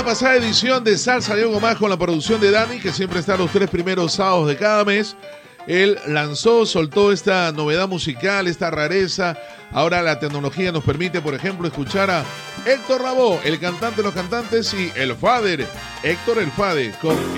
pasada edición de Salsa de Algo Más con la producción de Dani, que siempre está los 3 primeros sábados de cada mes. Él soltó esta novedad musical, esta rareza. Ahora la tecnología nos permite, por ejemplo, escuchar a Héctor Lavoe, el cantante de los cantantes, y el Fader, Héctor el Fader, con